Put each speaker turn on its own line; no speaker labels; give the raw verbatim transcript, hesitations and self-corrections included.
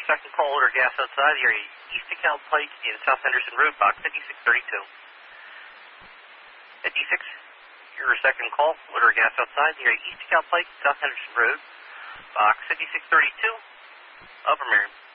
second call, order gas outside the area East DeKalb Pike in South Henderson Road, box fifty-six thirty-two. fifty-six, your second call, order gas outside the area East DeKalb Pike, South Henderson Road, box fifty-six thirty-two, Upper Marion.